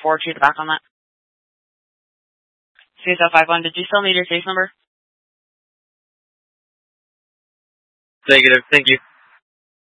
forward to the back on that. CSL 51, did you still need your case number? Negative, thank you.